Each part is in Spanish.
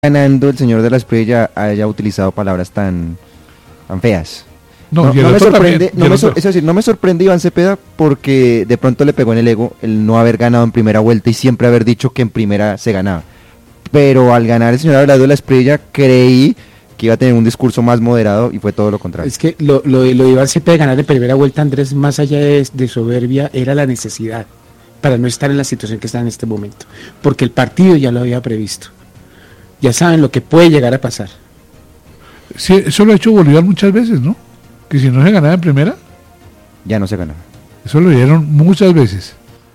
ganando el señor de la Espriella haya utilizado palabras tan feas. No me sorprende, es decir, no me sorprende Iván Cepeda porque de pronto le pegó en el ego el no haber ganado en primera vuelta y siempre haber dicho que en primera se ganaba. Pero al ganar el señor Abelardo de la Espriella creí que iba a tener un discurso más moderado y fue todo lo contrario. Es que lo de Iván Cepeda de ganar en primera vuelta, Andrés, más allá de soberbia, era la necesidad para no estar en la situación que está en este momento. Porque el partido ya lo había previsto. Ya saben lo que puede llegar a pasar. Sí, eso lo ha hecho Bolívar muchas veces, ¿no? Que si no se ganaba en primera, ya no se ganaba. Eso lo dieron muchas veces.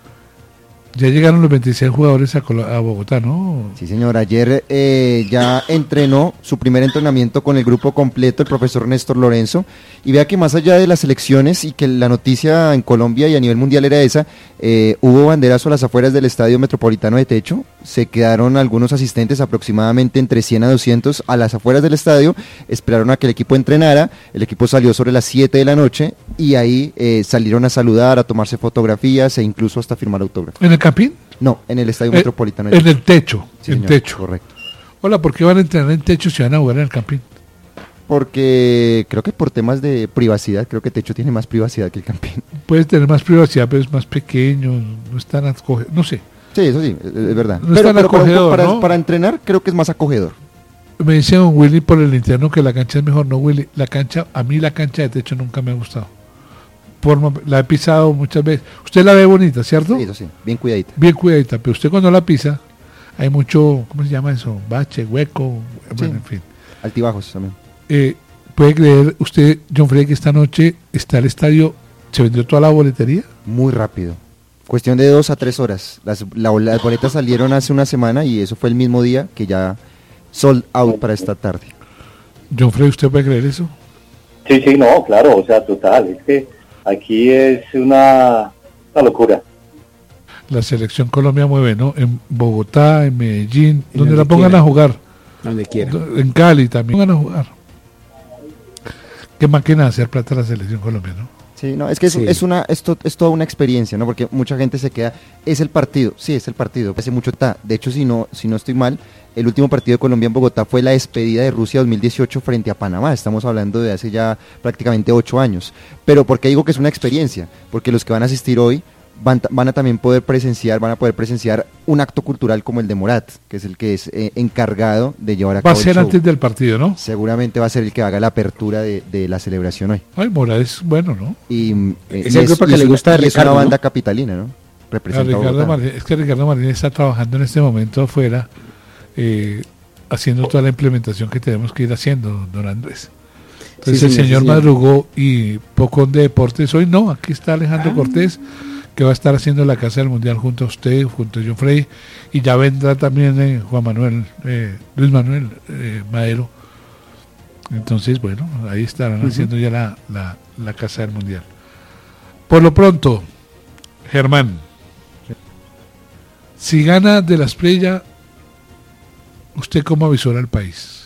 Ya llegaron los 26 jugadores a Bogotá, ¿no? Sí, señor. Ayer ya entrenó su primer entrenamiento con el grupo completo, el profesor Néstor Lorenzo. Y vea que más allá de las elecciones y que la noticia en Colombia y a nivel mundial era esa, hubo banderazo a las afueras del Estadio Metropolitano de Techo. Se quedaron algunos asistentes, aproximadamente entre 100 a 200, a las afueras del estadio. Esperaron a que el equipo entrenara. El equipo salió sobre las 7 de la noche y ahí salieron a saludar, a tomarse fotografías e incluso hasta firmar autógrafos. ¿En el Campín? No, en el Estadio Metropolitano. En el Techo, sí, en señor, Techo. Correcto. Hola, ¿por qué van a entrenar en Techo si van a jugar en el Campín? Porque creo que por temas de privacidad, creo que Techo tiene más privacidad que el Campín. Puede tener más privacidad, pero es más pequeño, no es tan acogedor, no sé. Sí, eso sí, es verdad. No es tan acogedor, ¿no? Para entrenar creo que es más acogedor. Me dice don Willy por el interno que la cancha es mejor. No, Willy, a mí la cancha de Techo nunca me ha gustado. La he pisado muchas veces. Usted la ve bonita, ¿cierto? Sí, eso sí, bien cuidadita. Bien cuidadita, pero usted cuando la pisa, hay mucho, ¿cómo se llama eso? Bache, hueco, sí, bueno, en fin. Altibajos también. ¿Puede creer usted, John Freddy, que esta noche está el estadio, se vendió toda la boletería? Muy rápido. Cuestión de 2 a 3 horas. Las boletas salieron hace una semana y eso fue el mismo día que ya sold out para esta tarde. John Freddy, ¿usted puede creer eso? Sí, no, claro, o sea, total. Es que aquí es una locura. La selección Colombia mueve, ¿no? En Bogotá, en Medellín, donde la pongan a jugar. Donde quieran. En Cali también. Pongan a jugar. Qué máquina hacer plata la selección Colombia, ¿no? Sí, no, es que sí. es toda una experiencia, ¿no? Porque mucha gente se queda, es el partido, sí, es el partido, hace mucho está. De hecho, si no estoy mal, el último partido de Colombia en Bogotá fue la despedida de Rusia 2018 frente a Panamá. Estamos hablando de hace ya prácticamente 8 años. Pero ¿por qué digo que es una experiencia? Porque los que van a asistir hoy van a también poder presenciar un acto cultural como el de Morat, que es el que es encargado de llevar a cabo va a ser antes del partido, ¿no? Seguramente va a ser el que haga la apertura de la celebración hoy. Ay, Morat es bueno, ¿no? Es el grupo que le gusta a Ricardo, es una banda capitalina, ¿no? Representa es que Ricardo Martínez está trabajando en este momento afuera, haciendo toda la implementación que tenemos que ir haciendo, don Andrés. Entonces el señor madrugó y Pocón de Deportes, hoy no, aquí está Alejandro Cortés, que va a estar haciendo la Casa del Mundial junto a usted, junto a John Frey, y ya vendrá también Luis Manuel Madero. Entonces, bueno, ahí estarán haciendo ya la Casa del Mundial. Por lo pronto, Germán, si gana de la Espriella, ¿usted cómo avisora al país?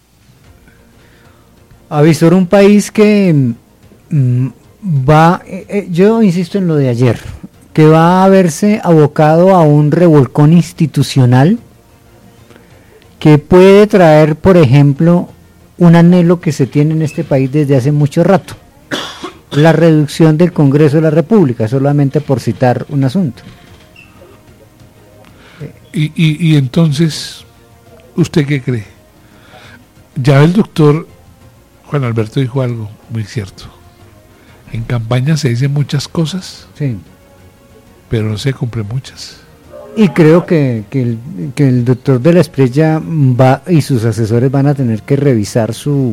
Avisora un país que va, yo insisto en lo de ayer, que va a verse abocado a un revolcón institucional que puede traer, por ejemplo, un anhelo que se tiene en este país desde hace mucho rato, la reducción del Congreso de la República, solamente por citar un asunto. Y entonces, ¿usted qué cree? Ya el doctor Juan Alberto dijo algo muy cierto. En campaña se dicen muchas cosas, sí, pero no se cumplen muchas. Y creo que el doctor de la Espriella y sus asesores van a tener que revisar su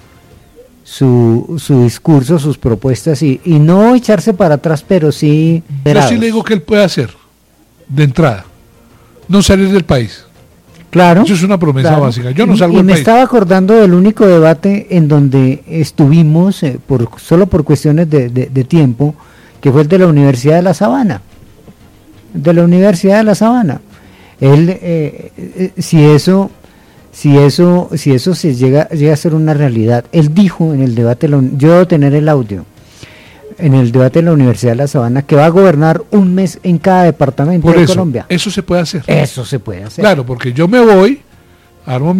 discurso, sus propuestas y no echarse para atrás, pero sí... Yo sí le digo que él puede hacer, de entrada, no salir del país. Claro. Eso es una promesa básica. Yo no salgo del país. Y me estaba acordando del único debate en donde estuvimos, solo por cuestiones de tiempo, que fue el de la Universidad de La Sabana. Él, si eso se llega a ser una realidad, él dijo en el debate, yo debo tener el audio, en el debate de la Universidad de La Sabana, que va a gobernar un mes en cada departamento de Colombia. Eso se puede hacer. Eso se puede hacer. Claro, porque yo me voy, armo